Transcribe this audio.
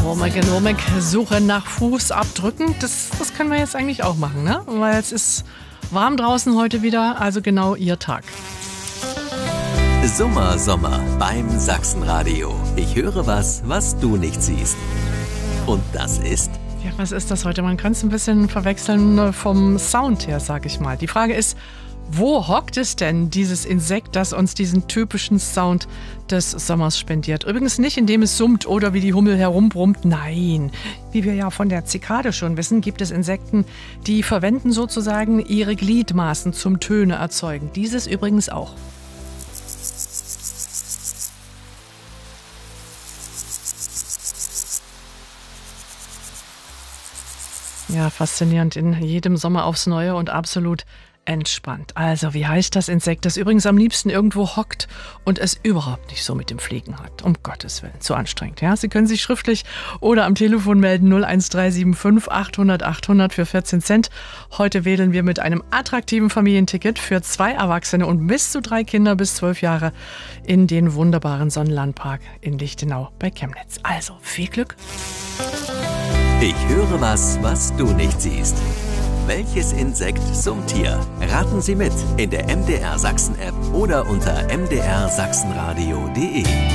Wurmig, Suche nach Fußabdrücken. Das können wir jetzt eigentlich auch machen, ne? Weil es ist warm draußen heute wieder, also genau Ihr Tag. Sommer beim Sachsenradio. Ich höre was du nicht siehst. Und das ist... Ja, was ist das heute? Man kann es ein bisschen verwechseln vom Sound her, sag ich mal. Die Frage ist, wo hockt es denn, dieses Insekt, das uns diesen typischen Sound des Sommers spendiert? Übrigens nicht, indem es summt oder wie die Hummel herumbrummt. Nein, wie wir ja von der Zikade schon wissen, gibt es Insekten, die verwenden sozusagen ihre Gliedmaßen zum Töne erzeugen. Dieses übrigens auch. Ja, faszinierend, in jedem Sommer aufs Neue und absolut entspannt. Also, wie heißt das Insekt, das übrigens am liebsten irgendwo hockt und es überhaupt nicht so mit dem Fliegen hat? Um Gottes Willen, zu anstrengend. Ja, Sie können sich schriftlich oder am Telefon melden 01375 800 800 für 14 Cent. Heute wählen wir mit einem attraktiven Familienticket für 2 Erwachsene und bis zu 3 Kinder bis 12 Jahre in den wunderbaren Sonnenlandpark in Lichtenau bei Chemnitz. Also, viel Glück! Ich höre was du nicht siehst. Welches Insekt summt hier? Raten Sie mit in der MDR Sachsen App oder unter mdrsachsenradio.de.